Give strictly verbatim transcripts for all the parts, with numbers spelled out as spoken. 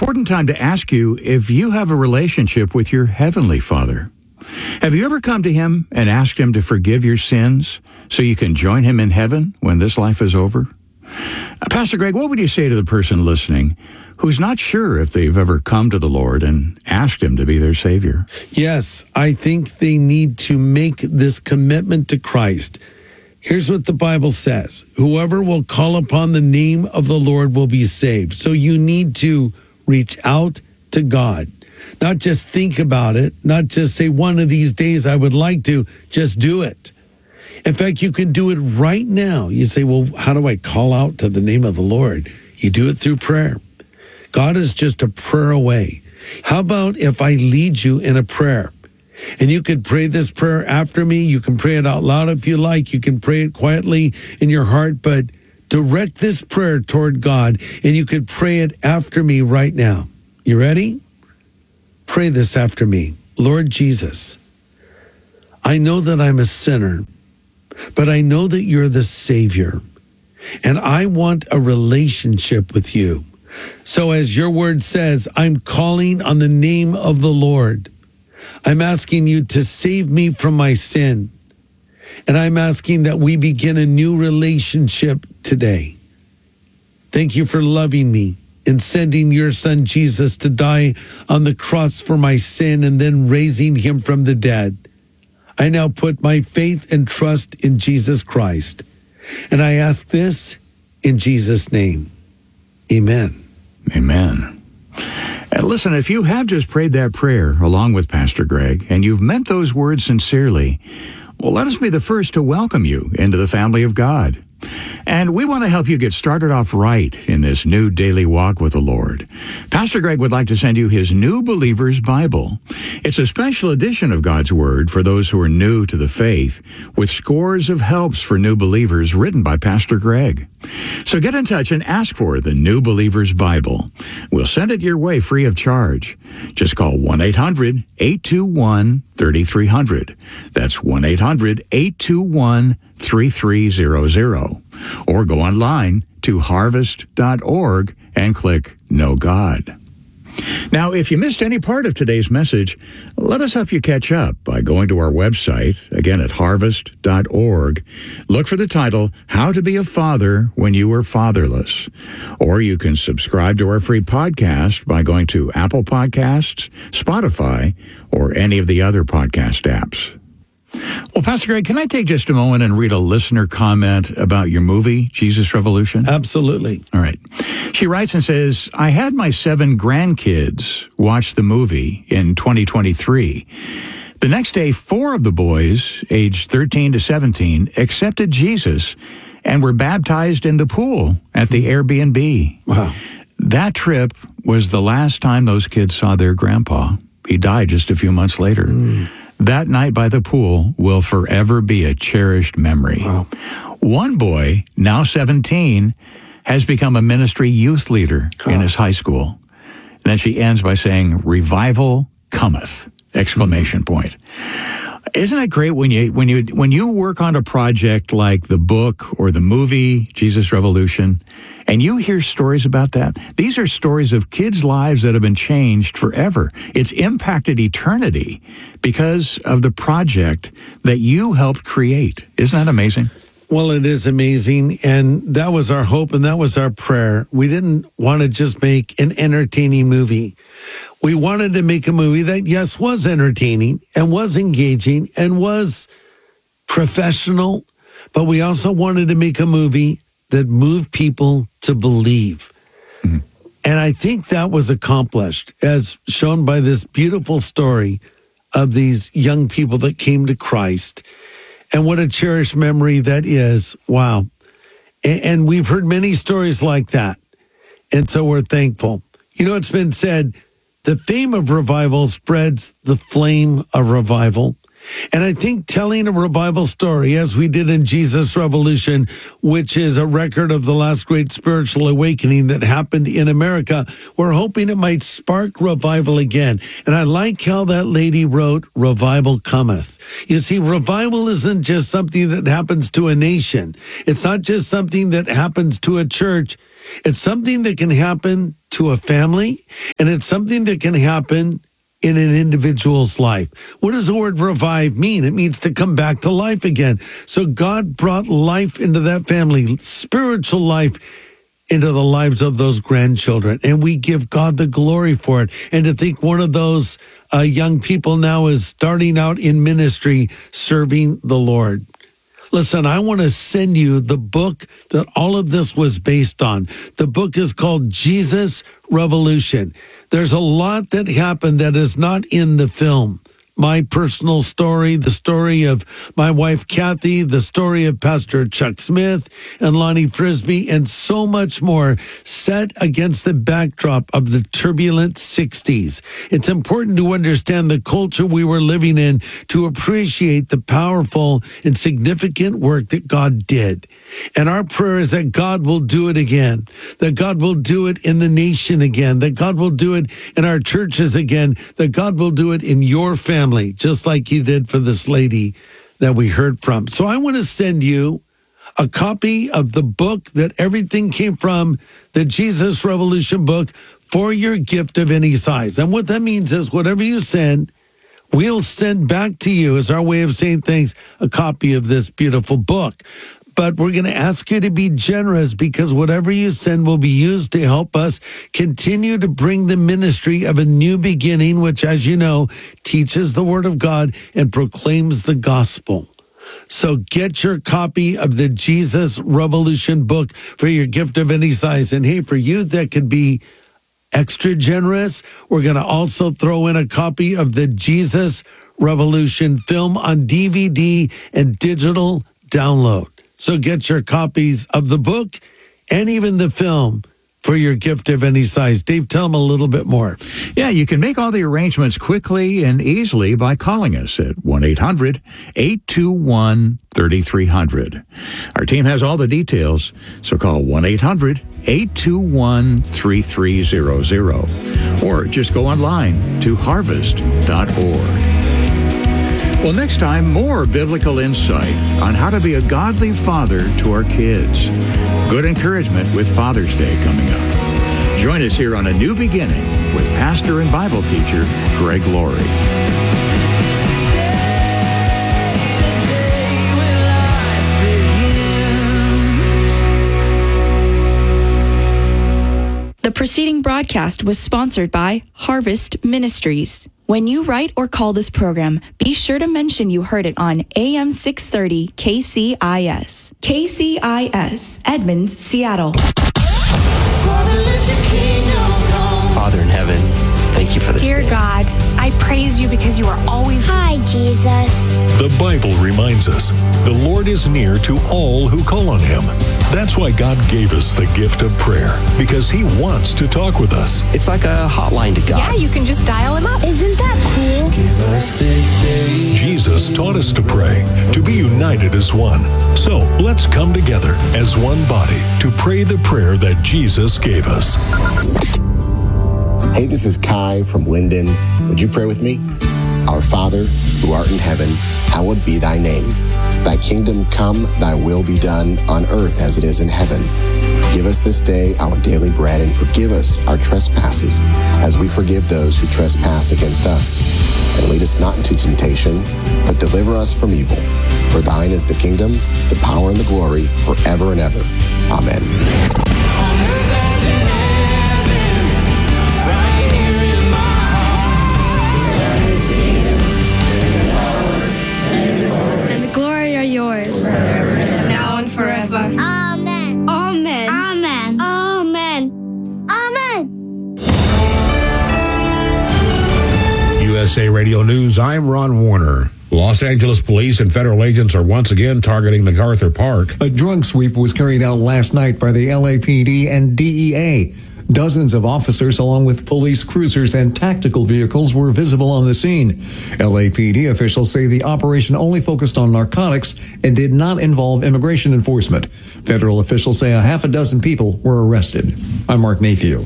important time to ask you if you have a relationship with your Heavenly Father. Have you ever come to Him and asked Him to forgive your sins so you can join Him in heaven when this life is over? Uh, Pastor Greg, what would you say to the person listening who's not sure if they've ever come to the Lord and asked Him to be their Savior? Yes, I think they need to make this commitment to Christ. Here's what the Bible says. Whoever will call upon the name of the Lord will be saved. So you need to reach out to God. Not just think about it, not just say one of these days I would like to, just do it. In fact, you can do it right now. You say, well, how do I call out to the name of the Lord? You do it through prayer. God is just a prayer away. How about if I lead you in a prayer? And you could pray this prayer after me. You can pray it out loud if you like. You can pray it quietly in your heart, but direct this prayer toward God, and you could pray it after me right now. You ready? Pray this after me. Lord Jesus, I know that I'm a sinner, but I know that you're the Savior, and I want a relationship with you. So as your word says, I'm calling on the name of the Lord. I'm asking you to save me from my sin. And I'm asking that we begin a new relationship today. Thank you for loving me and sending your son Jesus to die on the cross for my sin and then raising him from the dead. I now put my faith and trust in Jesus Christ. And I ask this in Jesus' name. Amen. Amen. And listen, if you have just prayed that prayer along with Pastor Greg, and you've meant those words sincerely, well, let us be the first to welcome you into the family of God. And we want to help you get started off right in this new daily walk with the Lord. Pastor Greg would like to send you his New Believer's Bible. It's a special edition of God's Word for those who are new to the faith, with scores of helps for new believers written by Pastor Greg. So get in touch and ask for the New Believer's Bible. We'll send it your way free of charge. Just call one eight hundred, eight two one, three three zero zero. That's one eight hundred, eight two one, three three zero zero. Or go online to harvest dot org and click Know God. Now, if you missed any part of today's message, let us help you catch up by going to our website, again at harvest dot org. Look for the title, How to Be a Father When You Were Fatherless. Or you can subscribe to our free podcast by going to Apple Podcasts, Spotify, or any of the other podcast apps. Well, Pastor Greg, can I take just a moment and read a listener comment about your movie, Jesus Revolution? Absolutely. All right. She writes and says, I had my seven grandkids watch the movie in twenty twenty-three. The next day, four of the boys, aged thirteen to seventeen, accepted Jesus and were baptized in the pool at the Airbnb. Wow. That trip was the last time those kids saw their grandpa. He died just a few months later. Mm. That night by the pool will forever be a cherished memory. Wow. One boy, now seventeen, has become a ministry youth leader oh. in his high school. And then she ends by saying, revival cometh, exclamation mm-hmm. point. Isn't it great when you when you when you work on a project like the book or the movie Jesus Revolution, and you hear stories about that? These are stories of kids' lives that have been changed forever. It's impacted eternity because of the project that you helped create. Isn't that amazing? Well, it is amazing, and that was our hope, and that was our prayer. We didn't want to just make an entertaining movie. We wanted to make a movie that, yes, was entertaining and was engaging and was professional, but we also wanted to make a movie that moved people to believe. Mm-hmm. And I think that was accomplished, as shown by this beautiful story of these young people that came to Christ. And what a cherished memory that is. Wow. And, and we've heard many stories like that. And so we're thankful. You know, it's been said, the fame of revival spreads the flame of revival. And I think telling a revival story, as we did in Jesus Revolution, which is a record of the last great spiritual awakening that happened in America, we're hoping it might spark revival again. And I like how that lady wrote, revival cometh. You see, revival isn't just something that happens to a nation. It's not just something that happens to a church. It's something that can happen to a family, and it's something that can happen in an individual's life. What does the word revive mean? It means to come back to life again. So God brought life into that family, spiritual life into the lives of those grandchildren. And we give God the glory for it. And to think one of those uh, young people now is starting out in ministry, serving the Lord. Listen, I want to send you the book that all of this was based on. The book is called Jesus Revolution. There's a lot that happened that is not in the film. My personal story, the story of my wife, Kathy, the story of Pastor Chuck Smith and Lonnie Frisbee, and so much more set against the backdrop of the turbulent sixties. It's important to understand the culture we were living in to appreciate the powerful and significant work that God did. And our prayer is that God will do it again, that God will do it in the nation again, that God will do it in our churches again, that God will do it in your family, just like he did for this lady that we heard from. So I want to send you a copy of the book that everything came from, the Jesus Revolution book, for your gift of any size. And what that means is whatever you send, we'll send back to you, as our way of saying thanks, a copy of this beautiful book. But we're going to ask you to be generous, because whatever you send will be used to help us continue to bring the ministry of a new beginning, which, as you know, teaches the Word of God and proclaims the gospel. So get your copy of the Jesus Revolution book for your gift of any size. And hey, for you that could be extra generous, we're going to also throw in a copy of the Jesus Revolution film on D V D and digital download. So get your copies of the book and even the film for your gift of any size. Dave, tell them a little bit more. Yeah, you can make all the arrangements quickly and easily by calling us at one eight hundred eight two one three three zero zero. Our team has all the details, so call one eight hundred eight two one three three zero zero or just go online to harvest dot org. Well, next time, more biblical insight on how to be a godly father to our kids. Good encouragement with Father's Day coming up. Join us here on A New Beginning with pastor and Bible teacher Greg Laurie. The preceding broadcast was sponsored by Harvest Ministries. When you write or call this program, be sure to mention you heard it on A M six thirty K C I S. K C I S, Edmonds, Seattle. Father in heaven, thank you for this Dear day. God, I praise you because you are always... Hi, Jesus. The Bible reminds us the Lord is near to all who call on him. That's why God gave us the gift of prayer, because he wants to talk with us. It's like a hotline to God. Yeah, you can just dial him up. Isn't that cool? Give us this day. Jesus taught us to pray, to be united as one. So let's come together as one body to pray the prayer that Jesus gave us. Hey, this is Kai from Linden. Would you pray with me? Our Father, who art in heaven, hallowed be thy name. Thy kingdom come, thy will be done on earth as it is in heaven. Give us this day our daily bread, and forgive us our trespasses as we forgive those who trespass against us. And lead us not into temptation, but deliver us from evil. For thine is the kingdom, the power, and the glory forever and ever. Amen. Yours. Now and forever. Amen. Amen. Amen. Amen. Amen. U S A Radio News, I'm Ron Warner. Los Angeles police and federal agents are once again targeting MacArthur Park. A drug sweep was carried out last night by the L A P D and D E A. Dozens of officers, along with police cruisers and tactical vehicles, were visible on the scene. L A P D officials say the operation only focused on narcotics and did not involve immigration enforcement. Federal officials say a half a dozen people were arrested. I'm Mark Mayfield.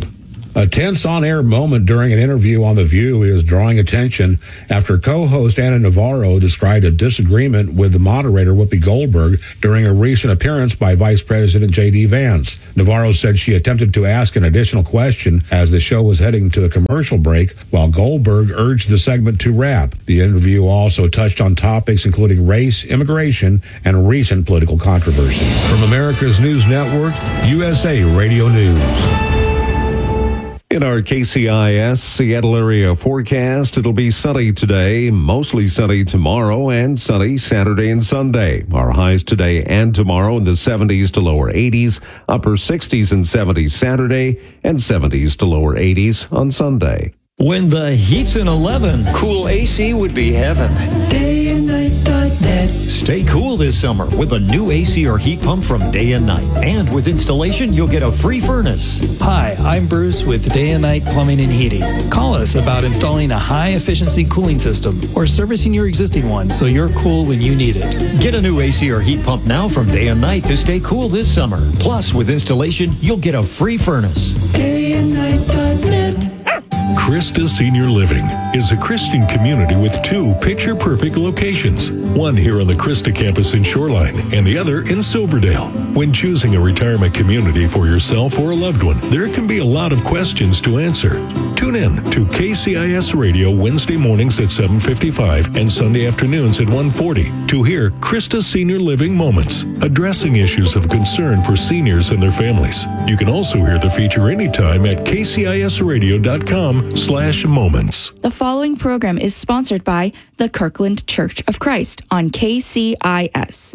A tense on-air moment during an interview on The View is drawing attention after co-host Ana Navarro described a disagreement with the moderator Whoopi Goldberg during a recent appearance by Vice President J D. Vance. Navarro said she attempted to ask an additional question as the show was heading to a commercial break, while Goldberg urged the segment to wrap. The interview also touched on topics including race, immigration, and recent political controversy. From America's News Network, U S A Radio News. In our K C I S Seattle area forecast, it'll be sunny today, mostly sunny tomorrow, and sunny Saturday and Sunday. Our highs today and tomorrow in the seventies to lower eighties, upper sixties and seventies Saturday, and seventies to lower eighties on Sunday. When the heat's an eleven, Cool A C would be heaven. day and night dot net. Stay cool this summer with a new A C or heat pump from Day and Night. And with installation, you'll get a free furnace. Hi, I'm Bruce with Day and Night Plumbing and Heating. Call us about installing a high-efficiency cooling system or servicing your existing one so you're cool when you need it. Get a new A C or heat pump now from Day and Night to stay cool this summer. Plus, with installation, you'll get a free furnace. day and night dot net. Christa Senior Living is a Christian community with two picture-perfect locations, one here on the Christa campus in Shoreline and the other in Silverdale. When choosing a retirement community for yourself or a loved one, there can be a lot of questions to answer. Tune in to K C I S Radio Wednesday mornings at seven fifty-five and Sunday afternoons at one forty to hear Christa Senior Living Moments, addressing issues of concern for seniors and their families. You can also hear the feature anytime at k c i s radio dot com slash moments. The following program is sponsored by the Kirkland Church of Christ on K C I S.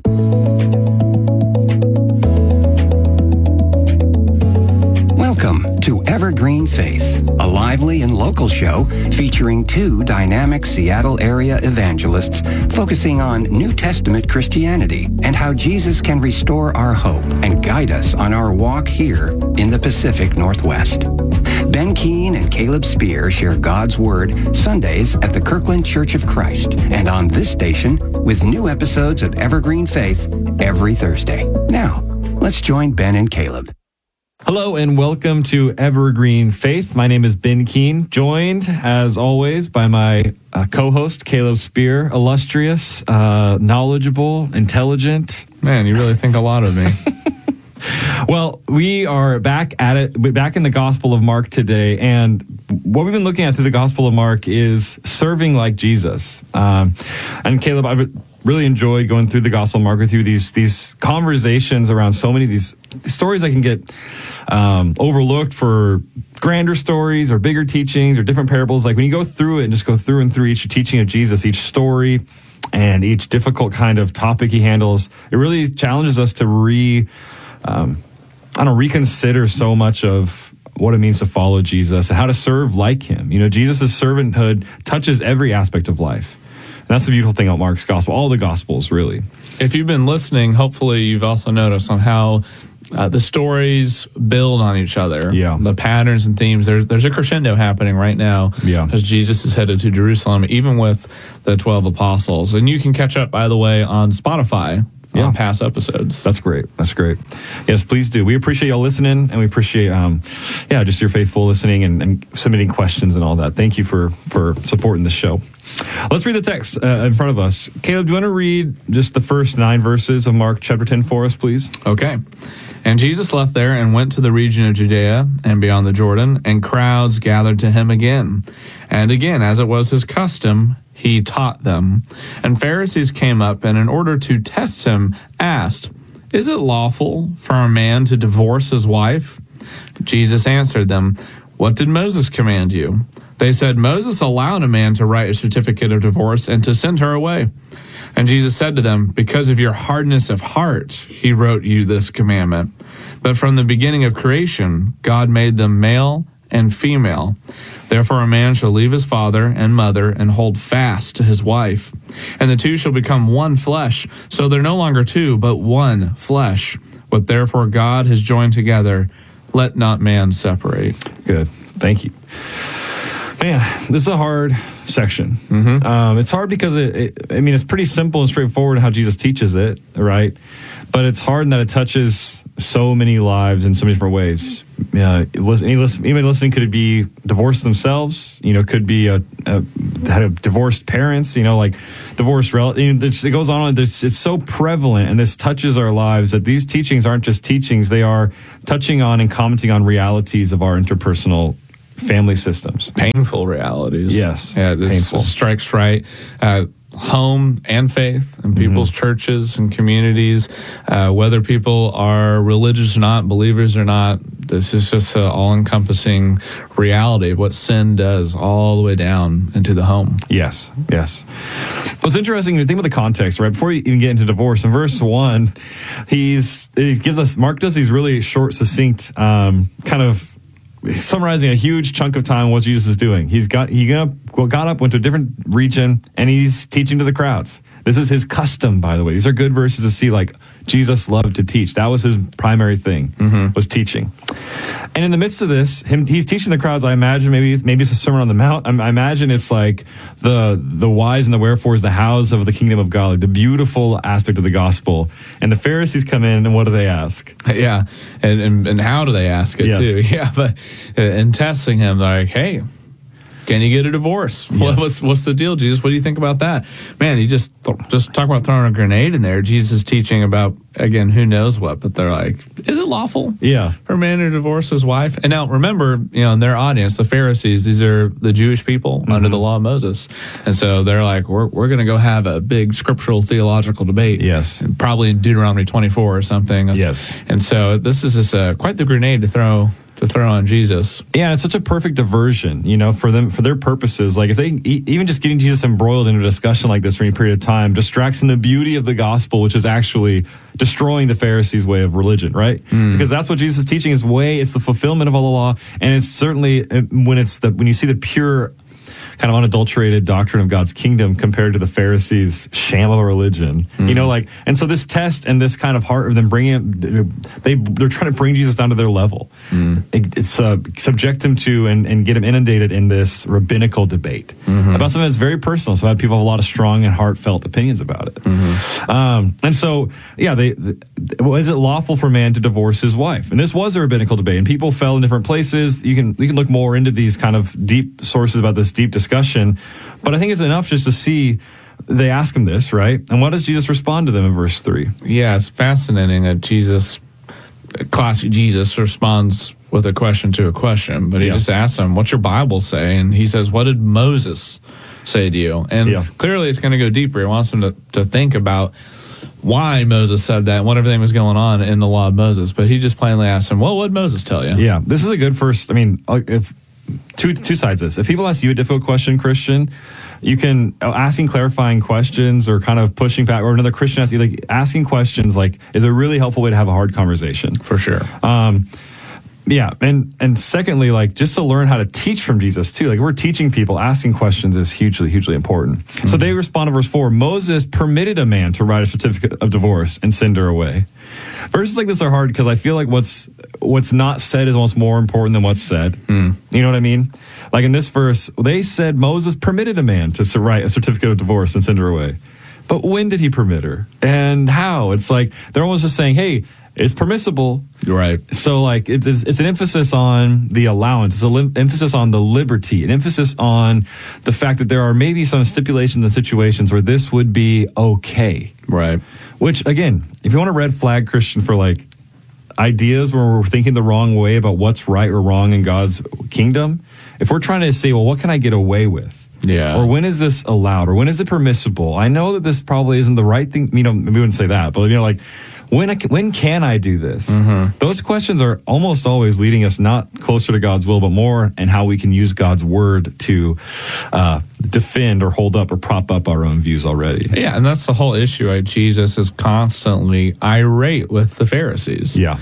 Welcome to Evergreen Faith, a lively and local show featuring two dynamic Seattle area evangelists focusing on New Testament Christianity and how Jesus can restore our hope and guide us on our walk here in the Pacific Northwest. Ben Keene and Caleb Spear share God's Word Sundays at the Kirkland Church of Christ and on this station with new episodes of Evergreen Faith every Thursday. Now, let's join Ben and Caleb. Hello and welcome to Evergreen Faith. My name is Ben Keene, joined as always by my uh, co-host Caleb Spear, illustrious, uh, knowledgeable, intelligent. Man, you really think a lot of me. Well, we are back at it, back in the Gospel of Mark today, and what we've been looking at through the Gospel of Mark is serving like Jesus. Um, and Caleb, I've really enjoyed going through the Gospel of Mark with you, these these conversations around so many of these stories that can get um, overlooked for grander stories or bigger teachings or different parables. Like when you go through it and just go through and through each teaching of Jesus, each story and each difficult kind of topic he handles, it really challenges us to re... Um, I don't know, reconsider so much of what it means to follow Jesus and how to serve like him. You know, Jesus' servanthood touches every aspect of life. And that's the beautiful thing about Mark's gospel, all the gospels, really. If you've been listening, hopefully you've also noticed on how uh, the stories build on each other. Yeah. The patterns and themes. There's there's a crescendo happening right now yeah. as Jesus is headed to Jerusalem, even with the twelve apostles. And you can catch up, by the way, on Spotify. Yeah, on past episodes. That's great. That's great. Yes, please do. We appreciate y'all listening, and we appreciate, um, yeah, just your faithful listening and, and submitting questions and all that. Thank you for for supporting this show. Let's read the text uh, in front of us. Caleb, do you want to read just the first nine verses of Mark chapter ten for us, please? Okay. And Jesus left there and went to the region of Judea and beyond the Jordan, and crowds gathered to him again. And again, as it was his custom, he taught them. And Pharisees came up, and in order to test him, asked, "Is it lawful for a man to divorce his wife?" Jesus answered them, "What did Moses command you?" They said, "Moses allowed a man to write a certificate of divorce and to send her away." And Jesus said to them, "Because of your hardness of heart, he wrote you this commandment. But from the beginning of creation, God made them male and female. Therefore a man shall leave his father and mother and hold fast to his wife, and the two shall become one flesh. So they're no longer two, but one flesh. What therefore God has joined together, let not man separate." Good. Thank you. Man, this is a hard section. Mm-hmm. Um, it's hard because, it, it, I mean, it's pretty simple and straightforward in how Jesus teaches it, right? But it's hard in that it touches so many lives in so many different ways. Uh, listen, any listen, anybody listening could be divorced themselves. You know, could be a, a had a divorced parents. You know, like divorced relatives. You know, it goes on. This it's so prevalent, and this touches our lives that these teachings aren't just teachings; they are touching on and commenting on realities of our interpersonal family systems. Painful realities. Yes. Yeah. This painful. strikes right. Uh, home and faith and people's mm-hmm. churches and communities, uh, whether people are religious or not, believers or not. This is just an all-encompassing reality of what sin does all the way down into the home. Yes, yes. What's interesting, you think about the context, right? Before you even get into divorce, in verse one, he's he gives us, Mark does these really short, succinct, um, kind of summarizing a huge chunk of time what Jesus is doing. He's got he got up, got up, went to a different region, and he's teaching to the crowds. This is his custom, by the way. These are good verses to see, like, Jesus loved to teach. That was his primary thing, mm-hmm. was teaching. And in the midst of this, him he's teaching the crowds. I imagine maybe it's, maybe it's a Sermon on the Mount. I, I imagine it's like the the whys and the wherefores, the hows of the kingdom of God, like the beautiful aspect of the gospel. And the Pharisees come in, and what do they ask? Yeah, and and, and how do they ask it, yeah. too? Yeah, but uh, in testing him, they're like, hey, can you get a divorce? Yes. What's what's the deal, Jesus? What do you think about that? Man, you just th- just talk about throwing a grenade in there. Jesus is teaching about, again, who knows what, but they're like, is it lawful yeah. for a man to divorce his wife? And now, remember, you know, in their audience, the Pharisees, these are the Jewish people mm-hmm. under the law of Moses. And so they're like, we're we're going to go have a big scriptural theological debate. Yes. Probably in Deuteronomy twenty-four or something. Yes. And so this is just uh, quite the grenade to throw to throw on Jesus. Yeah, it's such a perfect diversion, you know, for them, for their purposes. Like if they, even just getting Jesus embroiled in a discussion like this for any period of time distracts from the beauty of the gospel, which is actually destroying the Pharisees' way of religion, right? Mm. Because that's what Jesus is teaching, his way. It's the fulfillment of all the law. And it's certainly when it's the, when you see the pure, kind of unadulterated doctrine of God's kingdom compared to the Pharisees' sham of a religion, mm. you know, like, and so this test and this kind of heart of them bringing, they they're trying to bring Jesus down to their level. Mm. It, it's uh, subject him to and, and get him inundated in this rabbinical debate mm-hmm. about something that's very personal. So I have people have a lot of strong and heartfelt opinions about it. Mm-hmm. Um, and so, yeah, they, they well, is it lawful for a man to divorce his wife? And this was a rabbinical debate, and people fell in different places. You can you can look more into these kind of deep sources about this deep discussion, but I think it's enough just to see they ask him this, right? And what does Jesus respond to them in verse three? Yeah, it's fascinating that Jesus, classic Jesus, responds with a question to a question, but he yeah. just asks him, what's your Bible say? And he says, what did Moses say to you? And yeah. clearly it's going to go deeper. He wants them to, to think about why Moses said that and what everything was going on in the law of Moses. But he just plainly asked him, well, what did Moses tell you? Yeah, this is a good first, I mean, if two two sides of this. If people ask you a difficult question, Christian, you can, asking clarifying questions or kind of pushing back, or another Christian asking, like, asking questions, like, is a really helpful way to have a hard conversation. For sure. Um, yeah, and and secondly, like, just to learn how to teach from Jesus too. Like, we're teaching people, asking questions is hugely, hugely important. Mm-hmm. So they respond to verse four, Moses permitted a man to write a certificate of divorce and send her away. Verses like this are hard because I feel like what's what's not said is almost more important than what's said. Mm. You know what I mean? Like in this verse, they said Moses permitted a man to write a certificate of divorce and send her away. But when did he permit her? And how? It's like they're almost just saying, hey, it's permissible. Right. So, like, it's, it's an emphasis on the allowance. It's an lim- emphasis on the liberty. An emphasis on the fact that there are maybe some stipulations and situations where this would be okay. Right. Which, again, if you want a red flag, Christian, for, like, ideas where we're thinking the wrong way about what's right or wrong in God's kingdom, if we're trying to say, well, what can I get away with? Yeah. Or when is this allowed? Or when is it permissible? I know that this probably isn't the right thing. You know, we wouldn't say that, but, you know, like, When I, when can I do this? Mm-hmm. Those questions are almost always leading us not closer to God's will, but more and how we can use God's word to uh, defend or hold up or prop up our own views already. Yeah, and that's the whole issue. Right? Jesus is constantly irate with the Pharisees. Yeah.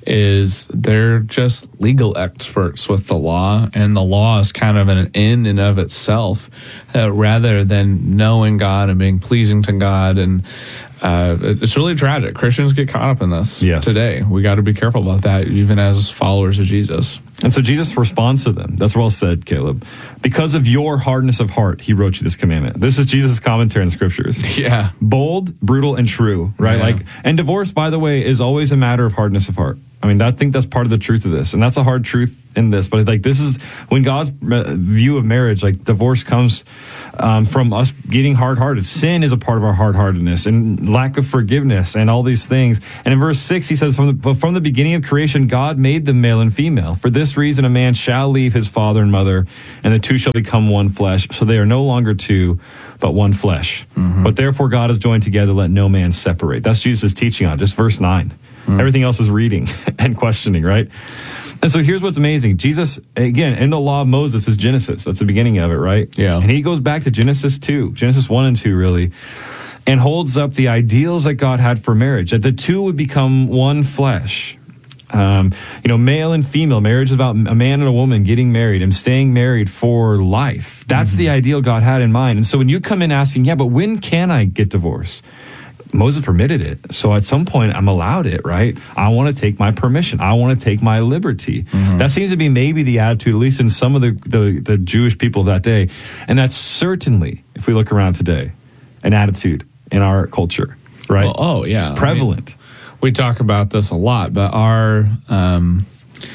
Is they're just legal experts with the law, and the law is kind of an end in of itself, uh, rather than knowing God and being pleasing to God. And uh, it's really tragic. Christians get caught up in this yes. today. We got to be careful about that, even as followers of Jesus. And so Jesus responds to them. That's well said, Caleb. Because of your hardness of heart, he wrote you this commandment. This is Jesus' commentary in the scriptures. Yeah. Bold, brutal, and true, right? Yeah. Like, and divorce, by the way, is always a matter of hardness of heart. I mean, I think that's part of the truth of this, and that's a hard truth in this. But like, this is when God's view of marriage, like divorce comes um, from us getting hard-hearted. Sin is a part of our hard-heartedness and lack of forgiveness and all these things. And in verse six, he says, from the, from the beginning of creation, God made them male and female. For this reason, a man shall leave his father and mother, and the two shall become one flesh. So they are no longer two, but one flesh. Mm-hmm. But therefore God is joined together, let no man separate. That's Jesus' teaching on it, just verse nine. Mm-hmm. Everything else is reading and questioning, right? And so here's what's amazing. Jesus, again, in the law of Moses is Genesis. That's the beginning of it, right? Yeah. And he goes back to Genesis two, Genesis one and two, really, and holds up the ideals that God had for marriage, that the two would become one flesh. Um, you know, male and female. Marriage is about a man and a woman getting married and staying married for life. That's mm-hmm. the ideal God had in mind. And so when you come in asking, yeah, but when can I get divorced? Moses permitted it. So at some point, I'm allowed it, right? I want to take my permission. I want to take my liberty. Mm-hmm. That seems to be maybe the attitude, at least in some of the, the, the Jewish people of that day. And that's certainly, if we look around today, an attitude in our culture, right? Well, oh, yeah. Prevalent. I mean, we talk about this a lot, but our... Um,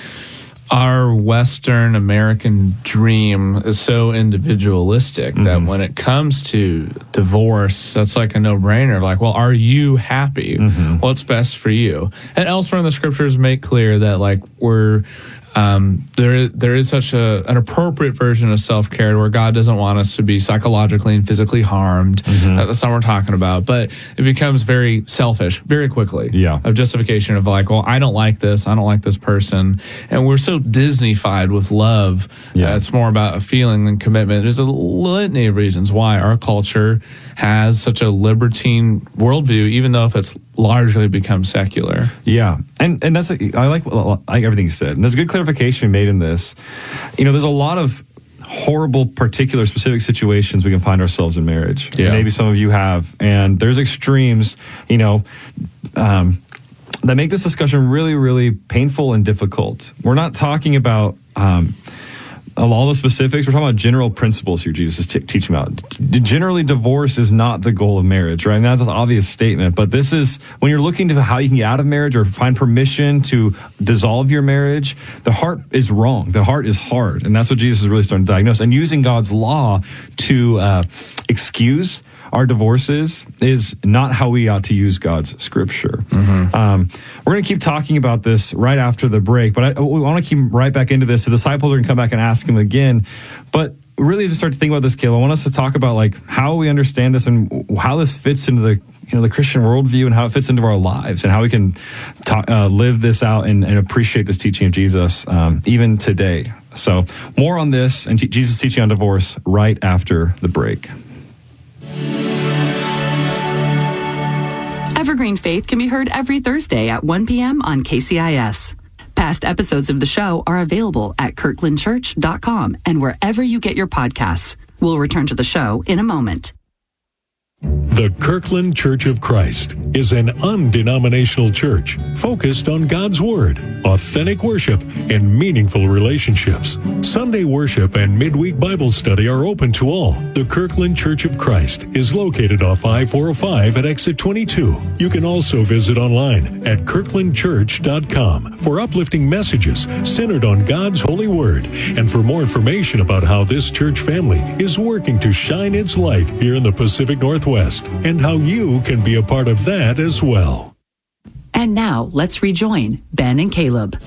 Our Western American dream is so individualistic mm-hmm. that when it comes to divorce, that's like a no-brainer. Like, well, are you happy? Mm-hmm. What's best for you? And elsewhere in the scriptures make clear that, like, we're um, there. There is such a an appropriate version of self-care where God doesn't want us to be psychologically and physically harmed. Mm-hmm. That's not what we're talking about. But it becomes very selfish very quickly. Yeah. Of justification of like, well, I don't like this. I don't like this person. And we're so Disney-fied with love. Yeah. Uh, it's more about a feeling than commitment. There's a litany of reasons why our culture has such a libertine worldview, even though if it's largely become secular. Yeah. And and that's, a, I like, I like everything you said. And there's a good clarification we made in this. You know, there's a lot of horrible, particular, specific situations we can find ourselves in marriage. Yeah. Maybe some of you have. And there's extremes, you know, um, that make this discussion really, really painful and difficult. We're not talking about um, all the specifics. We're talking about general principles here Jesus is t- teaching about. Generally, divorce is not the goal of marriage, right? And that's an obvious statement. But this is, when you're looking to how you can get out of marriage or find permission to dissolve your marriage, the heart is wrong. The heart is hard. And that's what Jesus is really starting to diagnose. And using God's law to uh, excuse our divorces is not how we ought to use God's scripture. Mm-hmm. Um, we're going to keep talking about this right after the break, but I, we want to keep right back into this. The disciples are going to come back and ask him again. But really, as we start to think about this, Caleb, I want us to talk about like how we understand this and how this fits into the you know the Christian worldview and how it fits into our lives and how we can talk, uh, live this out and, and appreciate this teaching of Jesus um, even today. So more on this and t- Jesus' teaching on divorce right after the break. Evergreen Faith can be heard every Thursday at one p.m. on K C I S. Past episodes of the show are available at kirkland church dot com and wherever you get your podcasts. We'll return to the show in a moment. The Kirkland Church of Christ is an undenominational church focused on God's Word, authentic worship, and meaningful relationships. Sunday worship and midweek Bible study are open to all. The Kirkland Church of Christ is located off I four oh five at exit twenty-two. You can also visit online at kirkland church dot com for uplifting messages centered on God's holy Word and for more information about how this church family is working to shine its light here in the Pacific Northwest. And how you can be a part of that as well. And now let's rejoin Ben and Caleb.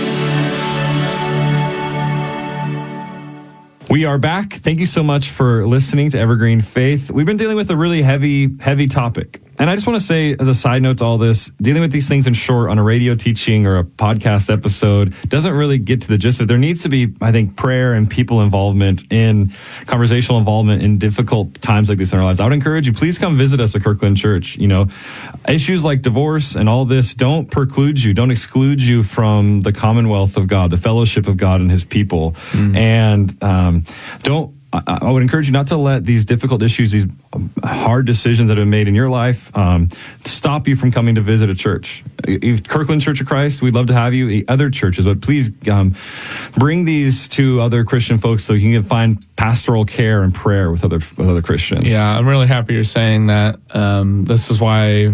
We are back. Thank you so much for listening to Evergreen Faith. We've been dealing with a really heavy, heavy topic. And I just want to say, as a side note to all this, dealing with these things in short on a radio teaching or a podcast episode doesn't really get to the gist of it. There needs to be, I think, prayer and people involvement in conversational involvement in difficult times like this in our lives. I would encourage you, please come visit us at Kirkland Church. You know, issues like divorce and all this don't preclude you, don't exclude you from the commonwealth of God, the fellowship of God and his people. Mm-hmm. And um, don't, I would encourage you not to let these difficult issues, these hard decisions that have been made in your life, um, stop you from coming to visit a church. Kirkland Church of Christ, we'd love to have you. Other churches, but please um, bring these to other Christian folks so you can find pastoral care and prayer with other with other Christians. Yeah, I'm really happy you're saying that. Um, this is why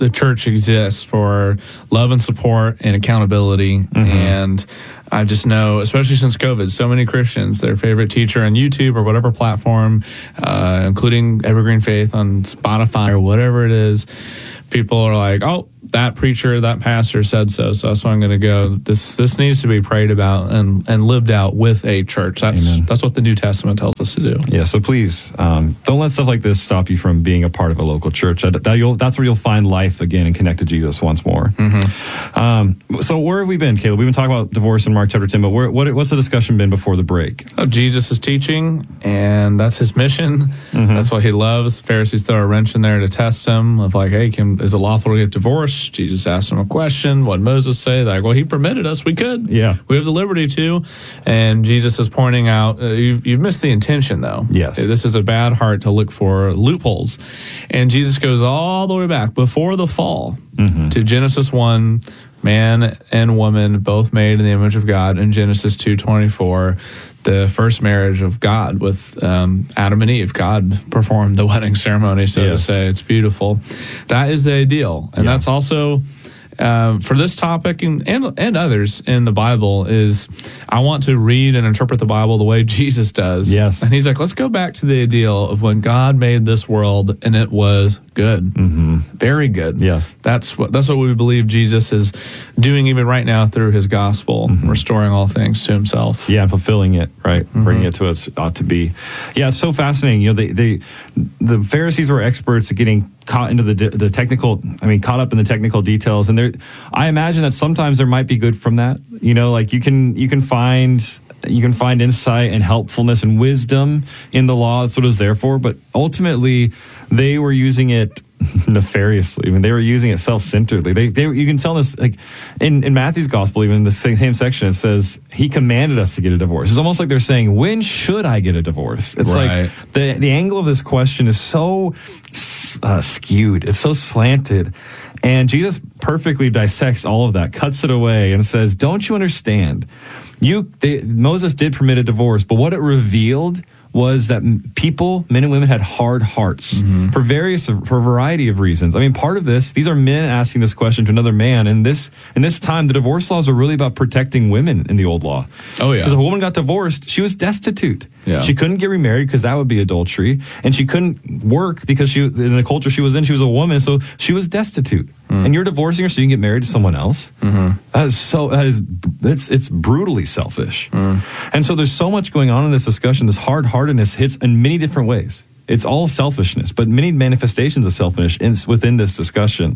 the church exists for love and support and accountability. Mm-hmm. And I just know, especially since COVID, so many Christians, their favorite teacher on YouTube or whatever platform, uh, including Evergreen Faith on Spotify or whatever it is, people are like, oh, that preacher, that pastor said so, so that's why I'm going to go. This this needs to be prayed about and, and lived out with a church. That's Amen. That's what the New Testament tells us to do. Yeah, so please, um, don't let stuff like this stop you from being a part of a local church. That, that you'll, that's where you'll find life again and connect to Jesus once more. Mm-hmm. Um, so where have we been, Caleb? We've been talking about divorce in Mark chapter ten, but where, what, what's the discussion been before the break? Oh, Jesus is teaching, and that's his mission. Mm-hmm. That's what he loves. The Pharisees throw a wrench in there to test him of like, hey, can, is it lawful to get divorced? Jesus asked him a question. What did Moses say? Like, well, he permitted us. We could. Yeah. We have the liberty to. And Jesus is pointing out, uh, you've, you've missed the intention, though. Yes. This is a bad heart to look for loopholes. And Jesus goes all the way back before the fall mm-hmm. to Genesis one, man and woman both made in the image of God, and Genesis two twenty-four, the first marriage of God with um, Adam and Eve. God performed the wedding ceremony, so yes. to say. It's beautiful. That is the ideal. And yeah. that's also, uh, for this topic and, and and others in the Bible, is I want to read and interpret the Bible the way Jesus does. Yes. And he's like, let's go back to the ideal of when God made this world and it was good. Mm-hmm. Very good. Yes. That's what that's what we believe Jesus is doing even right now through his gospel, mm-hmm. restoring all things to himself. Yeah, and fulfilling it, right? Mm-hmm. Bringing it to us ought to be. Yeah, it's so fascinating. You know, they, they the Pharisees were experts at getting caught into the the technical, I mean, caught up in the technical details. And there, I imagine that sometimes there might be good from that. You know, like you can you can find you can find insight and helpfulness and wisdom in the law. That's what it was there for. But ultimately, they were using it nefariously. I mean, they were using it self-centeredly. They, they, you can tell this, like in, in Matthew's gospel, even in the same, same section, it says he commanded us to get a divorce. It's almost like they're saying, when should I get a divorce? It's right. like the the angle of this question is so uh, skewed. It's so slanted. And Jesus perfectly dissects all of that, cuts it away, and says, don't you understand? You they, Moses did permit a divorce, but what it revealed was that people, men and women, had hard hearts mm-hmm. for various, for a variety of reasons. I mean, part of this, these are men asking this question to another man, and this, in this time, the divorce laws are really about protecting women in the old law. Oh yeah, because if a woman got divorced, she was destitute. Yeah. She couldn't get remarried because that would be adultery, and she couldn't work because she, in the culture she was in, she was a woman, so she was destitute. Mm. And you're divorcing her so you can get married to someone else. Mm-hmm. That is so. That is it's it's brutally selfish. Mm. And so there's so much going on in this discussion. This hard-heartedness hits in many different ways. It's all selfishness, but many manifestations of selfishness within this discussion.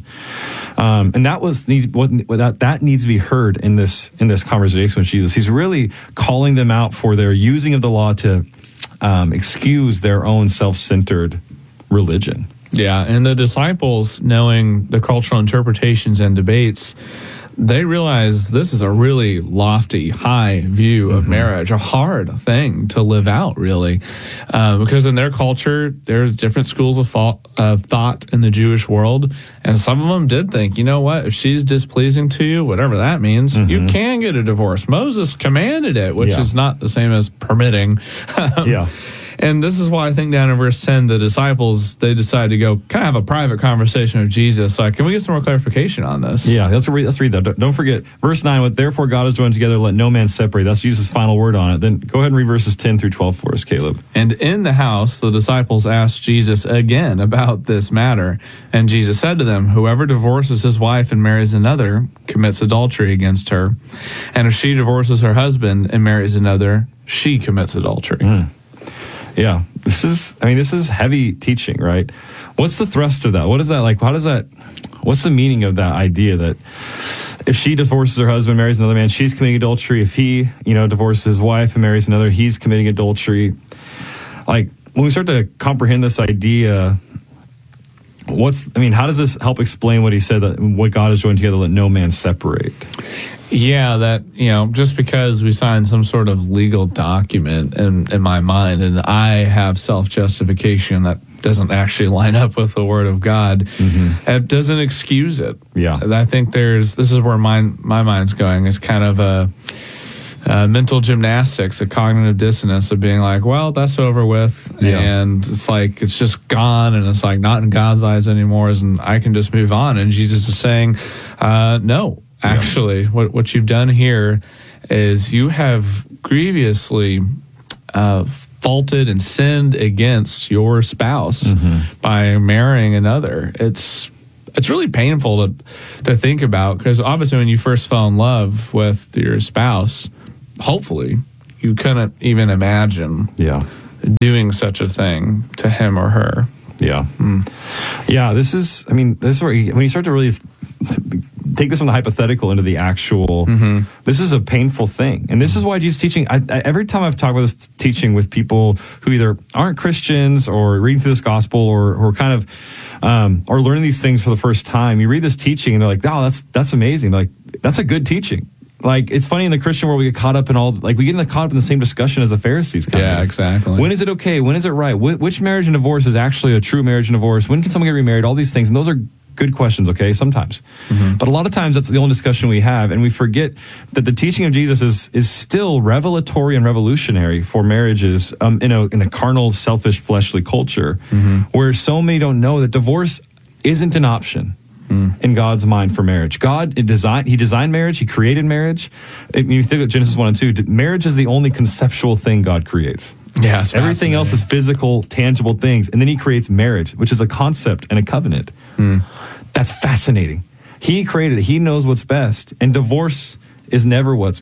Um, and that was needs what that that needs to be heard in this in this conversation with Jesus. He's really calling them out for their using of the law to um, excuse their own self-centered religion. Yeah, and the disciples, knowing the cultural interpretations and debates, they realize this is a really lofty, high view of mm-hmm. marriage, a hard thing to live out, really. Uh, because in their culture, there's different schools of thought, of thought in the Jewish world, and some of them did think, you know what, if she's displeasing to you, whatever that means, mm-hmm. you can get a divorce. Moses commanded it, which yeah. is not the same as permitting. yeah. And this is why I think down in verse ten, the disciples, they decide to go kind of have a private conversation with Jesus. Like, can we get some more clarification on this? Yeah, let's read, let's read that. Don't forget, verse nine, with therefore God has joined together, let no man separate. That's Jesus' final word on it. Then go ahead and read verses ten through twelve for us, Caleb. And in the house, the disciples asked Jesus again about this matter. And Jesus said to them, whoever divorces his wife and marries another commits adultery against her. And if she divorces her husband and marries another, she commits adultery. Mm. Yeah, this is, I mean, this is heavy teaching, right? What's the thrust of that? What is that like? How does that, what's the meaning of that idea that if she divorces her husband, marries another man, she's committing adultery? If he, you know, divorces his wife and marries another, he's committing adultery. Like, when we start to comprehend this idea, what's, I mean, how does this help explain what he said, that what God has joined together, let no man separate? Yeah, that, you know, just because we sign some sort of legal document in, in my mind and I have self-justification that doesn't actually line up with the Word of God, mm-hmm. it doesn't excuse it. Yeah. I think there's, this is where my, my mind's going, is kind of a, uh, mental gymnastics, a cognitive dissonance of being like, well, that's over with. Yeah. And it's like, it's just gone. And it's like not in God's eyes anymore. And I can just move on. And Jesus is saying, uh, no, actually, yeah. what, what you've done here is you have grievously uh, faulted and sinned against your spouse mm-hmm. by marrying another. It's it's really painful to to think about, because obviously when you first fell in love with your spouse, hopefully you couldn't even imagine yeah. doing such a thing to him or her. Yeah. Mm. Yeah, this is, I mean, this is where you, when you start to really take this from the hypothetical into the actual, mm-hmm. this is a painful thing. And this is why Jesus teaching, I, I, every time I've talked about this teaching with people who either aren't Christians or reading through this gospel or, or kind of, um, or learning these things for the first time, you read this teaching and they're like, oh, that's, that's amazing. They're like, that's a good teaching. Like, it's funny in the Christian world, we get caught up in all, like, we get caught up in the same discussion as the Pharisees. Kind yeah, of. exactly. When is it okay? When is it right? Wh- which marriage and divorce is actually a true marriage and divorce? When can someone get remarried? All these things. And those are good questions, okay, sometimes. Mm-hmm. But a lot of times, that's the only discussion we have. And we forget that the teaching of Jesus is is still revelatory and revolutionary for marriages um, in, a, in a carnal, selfish, fleshly culture, mm-hmm. where so many don't know that divorce isn't an option. Mm. In God's mind for marriage. God designed, he designed marriage, he created marriage. I mean, you think of Genesis one and two, marriage is the only conceptual thing God creates. Yeah, everything else is physical, tangible things. And then he creates marriage, which is a concept and a covenant. Mm. That's fascinating. He created it. He knows what's best. And divorce is never what's,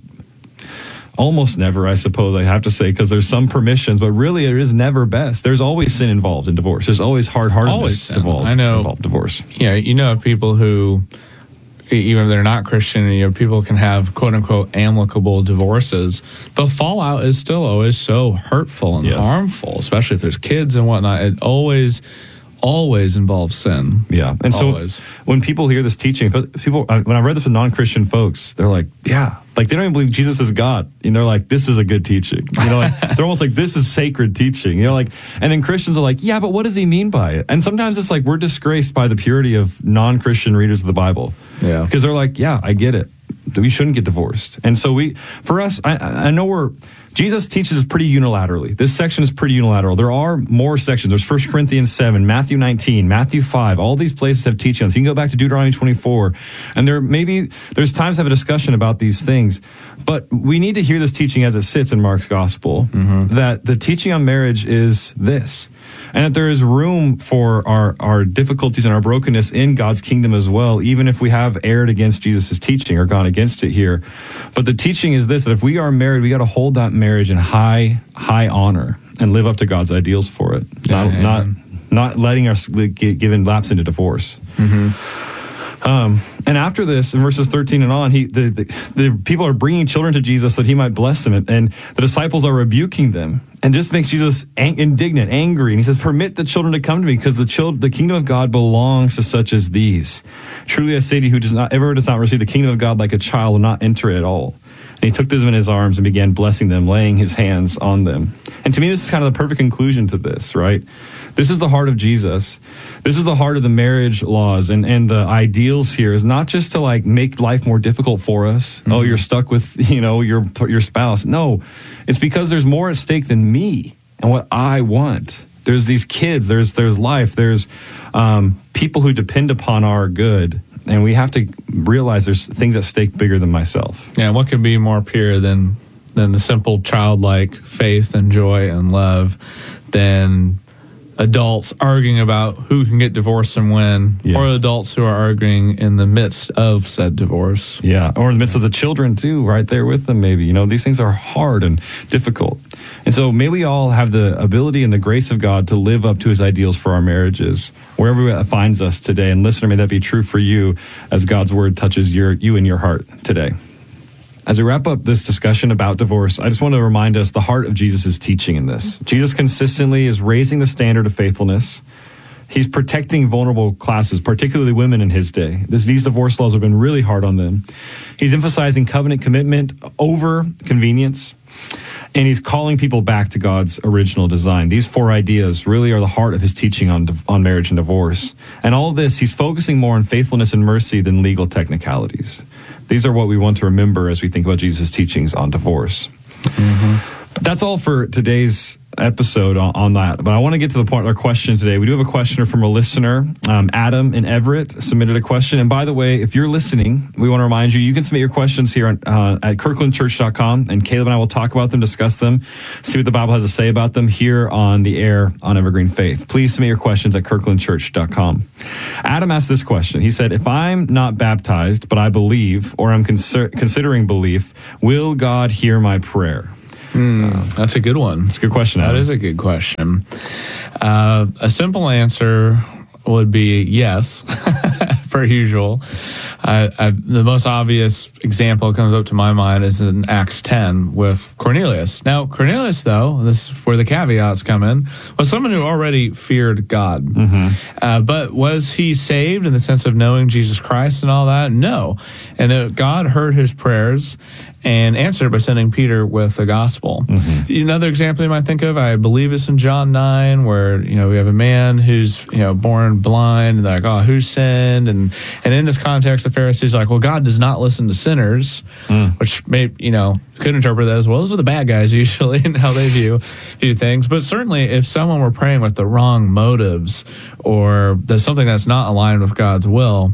almost never, I suppose I have to say, because there's some permissions, but really it is never best. There's always sin involved in divorce. There's always hard-heartedness involved. I know. Involved divorce. Yeah, you know people who, even if they're not Christian, you know, people can have quote-unquote amicable divorces. The fallout is still always so hurtful and yes. harmful, especially if there's kids and whatnot. It always... always involves sin. Yeah. And always. So when people hear this teaching, people, when I read this with non-Christian folks, they're like, yeah, like they don't even believe Jesus is God. And they're like, this is a good teaching. You know, like they're almost like, this is sacred teaching. You know, like, and then Christians are like, yeah, but what does he mean by it? And sometimes it's like, we're disgraced by the purity of non-Christian readers of the Bible. Yeah. Because they're like, yeah, I get it. We shouldn't get divorced. And so we, for us, I, I know we're, Jesus teaches pretty unilaterally. This section is pretty unilateral. There are more sections. There's First Corinthians seven, Matthew nineteen, Matthew five. All these places have teaching on this. You can go back to Deuteronomy twenty-four. And there maybe, there's times to have a discussion about these things. But we need to hear this teaching as it sits in Mark's gospel, mm-hmm. that the teaching on marriage is this. And that there is room for our, our difficulties and our brokenness in God's kingdom as well, even if we have erred against Jesus' teaching or gone against it here. But the teaching is this, that if we are married, we got to hold that marriage in high, high honor and live up to God's ideals for it. Yeah, not, not, not letting us give in lapse into divorce. Mm-hmm. Um, and after this, in verses thirteen and on, he the, the, the people are bringing children to Jesus so that he might bless them, and, and the disciples are rebuking them, and just makes Jesus ang- indignant, angry. And he says, "Permit the children to come to me, because the child, the kingdom of God belongs to such as these. Truly, I say to you, who does not ever does not receive the kingdom of God like a child will not enter it at all." And he took them in his arms and began blessing them, laying his hands on them. And to me, this is kind of the perfect conclusion to this, right? This is the heart of Jesus. This is the heart of the marriage laws and, and the ideals here is not just to like make life more difficult for us. Mm-hmm. Oh, you're stuck with, you know, your your spouse. No, it's because there's more at stake than me and what I want. There's these kids, there's there's life, there's um, people who depend upon our good. And we have to realize there's things at stake bigger than myself. Yeah, what could be more pure than than the simple childlike faith and joy and love than adults arguing about who can get divorced and when, yes. or adults who are arguing in the midst of said divorce. Yeah, or in the midst of the children too, right there with them maybe. You know, these things are hard and difficult. And so may we all have the ability and the grace of God to live up to his ideals for our marriages, wherever it finds us today. And listener, may that be true for you as God's word touches your you and your heart today. As we wrap up this discussion about divorce, I just want to remind us the heart of Jesus' teaching in this. Jesus consistently is raising the standard of faithfulness. He's protecting vulnerable classes, particularly women in his day. This, these divorce laws have been really hard on them. He's emphasizing covenant commitment over convenience. And he's calling people back to God's original design. These four ideas really are the heart of his teaching on on marriage and divorce. And all of this, he's focusing more on faithfulness and mercy than legal technicalities. These are what we want to remember as we think about Jesus' teachings on divorce. Mm-hmm. That's all for today's episode on, on that. But I want to get to the point of our question today. We do have a questioner from a listener. Um, Adam in Everett submitted a question. And by the way, if you're listening, we want to remind you, you can submit your questions here on, uh, at kirkland church dot com, and Caleb and I will talk about them, discuss them, see what the Bible has to say about them here on the air on Evergreen Faith. Please submit your questions at kirkland church dot com. Adam asked this question. He said, if I'm not baptized, but I believe, or I'm consider- considering belief, will God hear my prayer? Mm, uh, that's a good one. That's a good question, Adam. That is a good question. Uh, a simple answer would be yes, per usual. Uh, I, the most obvious example that comes up to my mind is in Acts ten with Cornelius. Now, Cornelius, though, this is where the caveats come in, was someone who already feared God. Mm-hmm. Uh, but was he saved in the sense of knowing Jesus Christ and all that? No. And uh, God heard his prayers and answered by sending Peter with the gospel. Mm-hmm. Another example you might think of, I believe it's in John nine, where, you know, we have a man who's, you know, born blind, and they're like, oh, who sinned? And and in this context, the Pharisees are like, well, God does not listen to sinners, mm. which may, you know, could interpret that as, well, those are the bad guys usually, and how they view view things. But certainly, if someone were praying with the wrong motives, or there's something that's not aligned with God's will,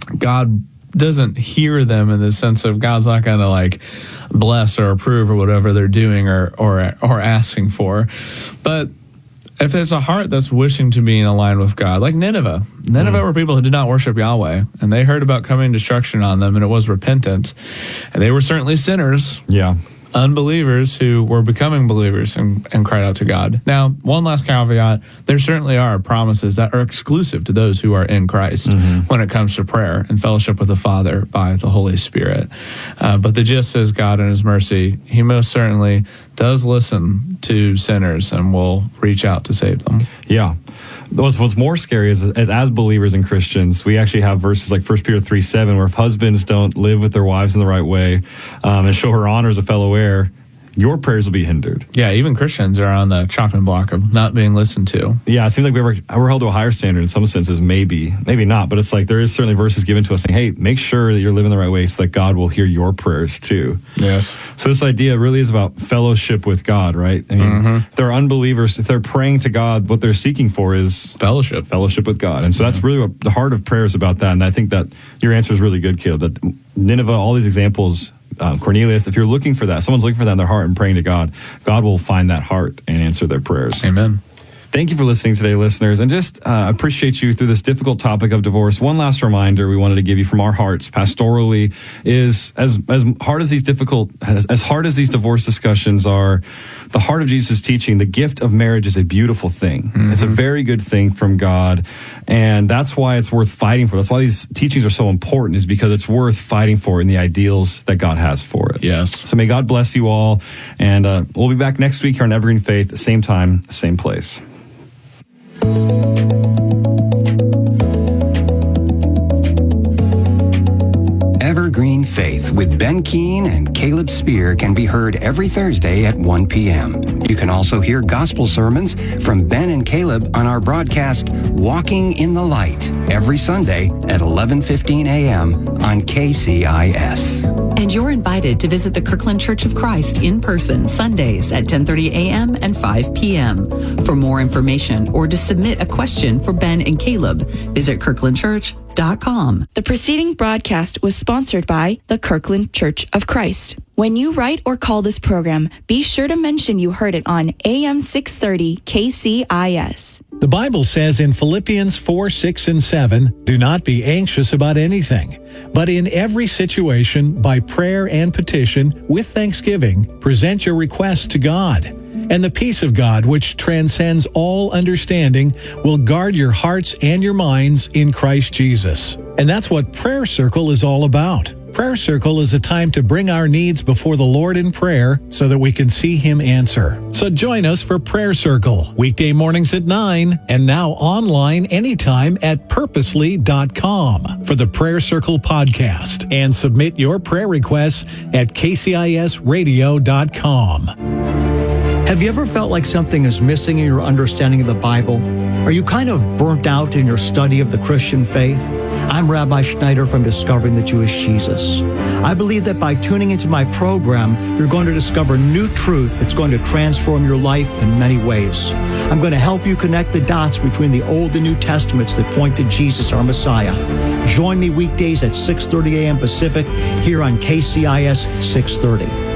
God doesn't hear them in the sense of God's not going to like bless or approve or whatever they're doing or or or asking for. But if it's a heart that's wishing to be in line with God, like Nineveh. Nineveh mm. were people who did not worship Yahweh, and they heard about coming destruction on them, and it was repentance. And they were certainly sinners. Yeah. Unbelievers who were becoming believers and, and cried out to God. Now, one last caveat, there certainly are promises that are exclusive to those who are in Christ mm-hmm. when it comes to prayer and fellowship with the Father by the Holy Spirit. Uh, but the gist is God in his mercy, he most certainly does listen to sinners and will reach out to save them. Yeah. What's, what's more scary is, is as believers and Christians, we actually have verses like First Peter three seven, where if husbands don't live with their wives in the right way um, and show her honor as a fellow heir, your prayers will be hindered. Yeah, even Christians are on the chopping block of not being listened to. Yeah, it seems like we were, we're held to a higher standard in some senses, maybe, maybe not, but it's like there is certainly verses given to us saying, hey, make sure that you're living the right way so that God will hear your prayers too. Yes. So this idea really is about fellowship with God, right? I mean, mm-hmm. if they're unbelievers, if they're praying to God, what they're seeking for is fellowship, fellowship with God. And so yeah. that's really what the heart of prayer is about that. And I think that your answer is really good, Caleb, that Nineveh, all these examples, Um, Cornelius, if you're looking for that, someone's looking for that in their heart and praying to God, God will find that heart and answer their prayers. Amen. Thank you for listening today, listeners, and just uh, appreciate you through this difficult topic of divorce. One last reminder we wanted to give you from our hearts pastorally is as as hard as these difficult, as, as hard as these divorce discussions are, the heart of Jesus' teaching, the gift of marriage is a beautiful thing. Mm-hmm. It's a very good thing from God, and that's why it's worth fighting for. That's why these teachings are so important, is because it's worth fighting for in the ideals that God has for it. Yes. So may God bless you all, and uh, we'll be back next week here on Evergreen Faith, same time, same place. Evergreen Faith with Ben Keene and Caleb Spear can be heard every Thursday at one p.m. You can also hear gospel sermons from Ben and Caleb on our broadcast Walking in the Light every Sunday at eleven fifteen a.m. on K C I S. And you're invited to visit the Kirkland Church of Christ in person Sundays at ten thirty a.m. and five p.m. For more information or to submit a question for Ben and Caleb, visit kirkland church dot com. The preceding broadcast was sponsored by the Kirkland Church of Christ. When you write or call this program, be sure to mention you heard it on A M six thirty K C I S. The Bible says in Philippians four, six, and seven, do not be anxious about anything, but in every situation, by prayer and petition, with thanksgiving, present your requests to God. And the peace of God, which transcends all understanding, will guard your hearts and your minds in Christ Jesus. And that's what Prayer Circle is all about. Prayer Circle is a time to bring our needs before the Lord in prayer so that we can see Him answer. So join us for Prayer Circle, weekday mornings at nine, and now online anytime at purposely dot com for the Prayer Circle podcast. And submit your prayer requests at k c i s radio dot com. Have you ever felt like something is missing in your understanding of the Bible? Are you kind of burnt out in your study of the Christian faith? I'm Rabbi Schneider from Discovering the Jewish Jesus. I believe that by tuning into my program, you're going to discover new truth that's going to transform your life in many ways. I'm going to help you connect the dots between the Old and New Testaments that point to Jesus, our Messiah. Join me weekdays at six thirty a.m. Pacific here on K C I S six thirty.